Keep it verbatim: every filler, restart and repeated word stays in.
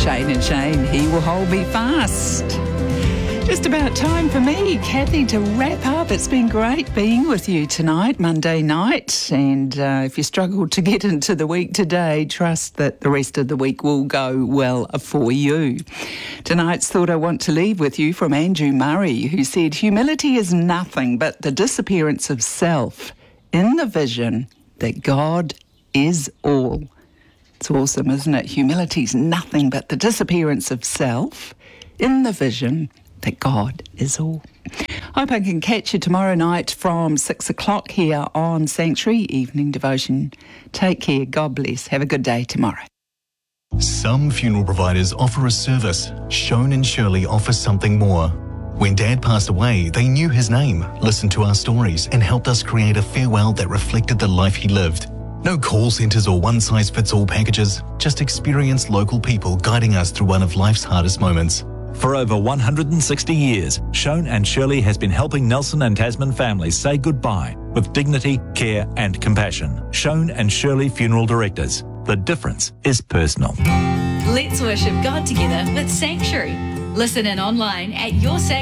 Shane and Shane, He Will Hold Me Fast. Just about time for me, Kathy, to wrap up. It's been great being with you tonight, Monday night. And uh, if you struggled to get into the week today, trust that the rest of the week will go well for you. Tonight's thought I want to leave with you from Andrew Murray, who said, humility is nothing but the disappearance of self in the vision that God is all. It's awesome, isn't it? Humility is nothing but the disappearance of self in the vision that God is all. Hope I can catch you tomorrow night from six o'clock here on Sanctuary Evening Devotion. Take care. God bless. Have a good day tomorrow. Some funeral providers offer a service. Shone and Shirley offers something more. When Dad passed away, they knew his name, listened to our stories, and helped us create a farewell that reflected the life he lived. No call centres or one-size-fits-all packages, just experienced local people guiding us through one of life's hardest moments. For over one hundred sixty years, Shone and Shirley has been helping Nelson and Tasman families say goodbye with dignity, care and compassion. Shone and Shirley Funeral Directors. The difference is personal. Let's worship God together with Sanctuary. Listen in online at your Sanctuary.